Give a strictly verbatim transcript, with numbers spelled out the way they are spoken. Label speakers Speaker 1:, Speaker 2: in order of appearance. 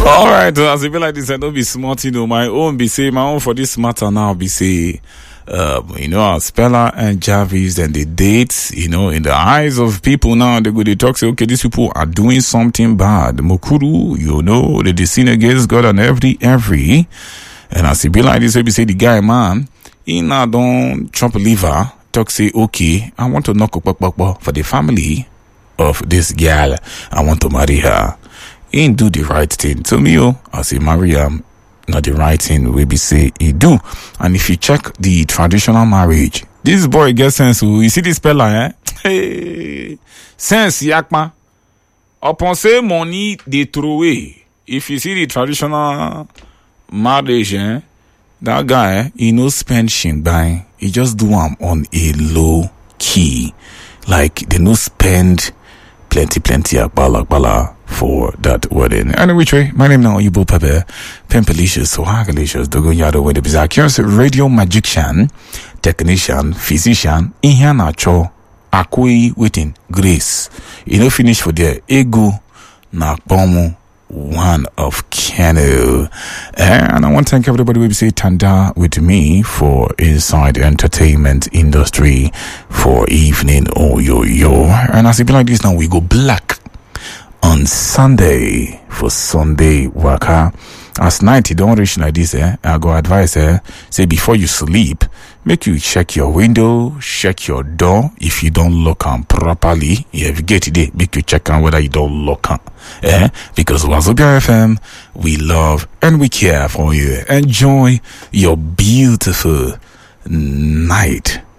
Speaker 1: All right, as it be like this, I don't be smart, you know. My own be say, my own for this matter now be say, uh, you know, Spella and Jarvis and the dates, you know, in the eyes of people now, they go, they talk, say, okay, these people are doing something bad. Mukuru, you know, they sin against God and every, every. And as it be like this, we be say, the guy, man, he now don't chop liver, talk, say, okay, I want to knock up for the family of this girl. I want to marry her. He ain't do the right thing. To me, oh, I say marry him, not the right thing. We be say he do. And if you check the traditional marriage, this boy gets sense. You see this fella, eh? Hey, sense yakma. Upon say money they throw away. If you see the traditional marriage, eh, that guy, eh, he no spend shin buying. He just do am on a low key. Like they no spend plenty, plenty akbala akbala for that wedding. And which way, my name now Yubo Pepe, Pimpalicious, Sohagalicious, Dogon Yado, with the bizarre radio magician, technician, physician, Ihanacho, Akui waiting, Grace. You know, finish for their ego, Nakbomu, one of Kanu. And I want to thank everybody who will say Tanda with me for Inside Entertainment Industry for evening. Oh, yo, yo. And as it be like this now, we go black on Sunday for Sunday Waka. As night you don't reach like this, eh? I go advise, eh? Say before you sleep, make you check your window, check your door. If you don't lock on properly, if you get it, make you check on whether you don't lock on, eh? Because Wazobia F M, we love and we care for you. Enjoy your beautiful night.